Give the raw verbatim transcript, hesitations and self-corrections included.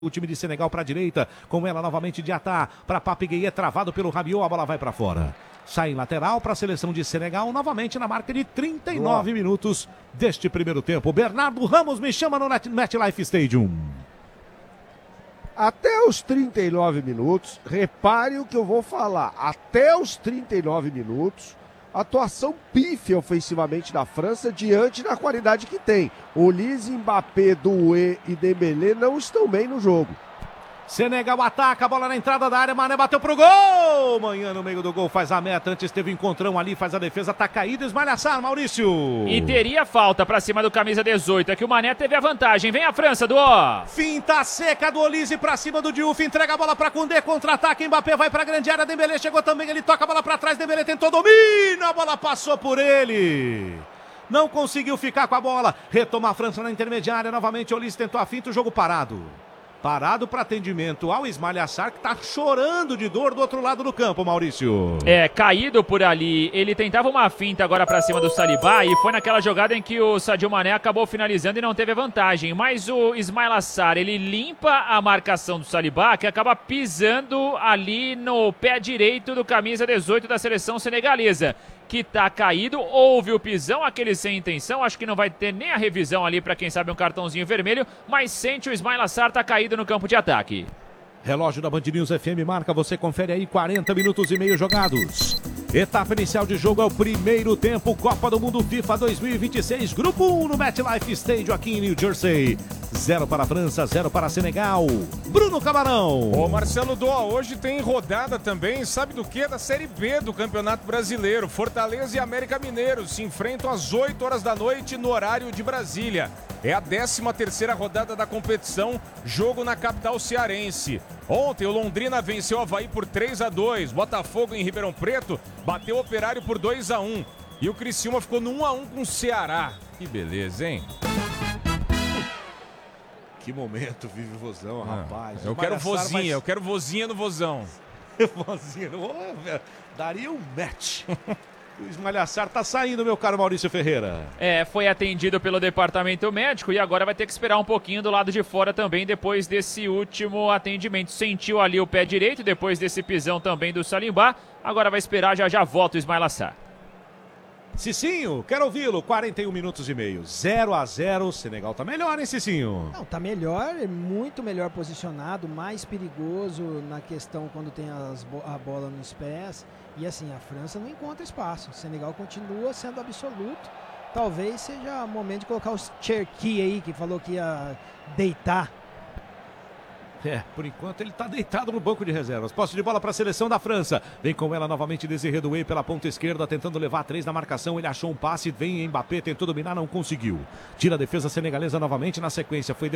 O time de Senegal para a direita, com ela novamente de Atá, para Papigueie, travado pelo Rabiot, a bola vai para fora. Sai em lateral para a seleção de Senegal, novamente na marca de trinta e nove Boa. minutos deste primeiro tempo. Bernardo Ramos me chama no MetLife Stadium. Até os trinta e nove minutos, repare o que eu vou falar, até os trinta e nove minutos, atuação pífia ofensivamente da França diante da qualidade que tem. Olise, Mbappé, Doué e Dembélé não estão bem no jogo. Senegal ataca, a bola na entrada da área, Mané bateu pro gol! Manhã no meio do gol faz a meta, antes teve um encontrão ali, faz a defesa, tá caído, esmalhaçar, Maurício. E teria falta pra cima do camisa dezoito, é que o Mané teve a vantagem, vem a França, Duó. Finta seca do Olise pra cima do Diouf, entrega a bola pra Koundé, contra-ataque, Mbappé vai pra grande área, Dembélé chegou também, ele toca a bola pra trás, Dembélé tentou domínio, a bola passou por ele. Não conseguiu ficar com a bola, retoma a França na intermediária, novamente Olise tentou a finta, o jogo parado. Parado para atendimento ao Ismail Assar, que tá chorando de dor do outro lado do campo, Maurício. É, caído por ali. Ele tentava uma finta agora para cima do Saliba e foi naquela jogada em que o Sadio Mané acabou finalizando e não teve vantagem. Mas o Ismail Assar, ele limpa a marcação do Saliba, que acaba pisando ali no pé direito do camisa dezoito da seleção senegalesa, que tá caído. Houve o pisão, aquele sem intenção, acho que não vai ter nem a revisão ali para quem sabe um cartãozinho vermelho, mas sente o Ismail Assar tá caído no campo de ataque. Relógio da Band News F M marca, você confere aí, quarenta minutos e meio jogados. Etapa inicial de jogo é o primeiro tempo, Copa do Mundo FIFA dois mil e vinte e seis, Grupo um no MetLife Stadium aqui em New Jersey. Zero para a França, zero para Senegal. Bruno Camarão. Ô Marcelo Dó, hoje tem rodada também, sabe do que? Da Série B do Campeonato Brasileiro. Fortaleza e América Mineiro se enfrentam às oito horas da noite no horário de Brasília. É a décima terceira rodada da competição, jogo na capital cearense. Ontem o Londrina venceu o Avaí por três a dois, Botafogo em Ribeirão Preto bateu o Operário por dois a um e o Criciúma ficou no um a um com o Ceará. Que beleza, hein? Que momento vive o Vozão, ah, rapaz. Eu quero vozinha, mas... eu quero vozinha no Vozão. Vozinha, no... daria um match. O Ismail Assar tá saindo, meu caro Maurício Ferreira. É, foi atendido pelo departamento médico e agora vai ter que esperar um pouquinho do lado de fora também depois desse último atendimento. Sentiu ali o pé direito, depois desse pisão também do Saliba. Agora vai esperar, já já volta o Ismail Assar. Cicinho, quero ouvi-lo, quarenta e um minutos e meio, zero a zero, o Senegal tá melhor, hein, Cicinho? Não, tá melhor, muito melhor posicionado, mais perigoso na questão quando tem as bo- a bola nos pés, e assim, a França não encontra espaço, o Senegal continua sendo absoluto, talvez seja o momento de colocar o Cherki aí, que falou que ia deitar. É, por enquanto ele tá deitado no banco de reservas. Posse de bola para a seleção da França. Vem com ela novamente Désiré Doué pela ponta esquerda, tentando levar três na marcação. Ele achou um passe, vem Mbappé, tentou dominar, não conseguiu. Tira a defesa senegalesa novamente na sequência. Foi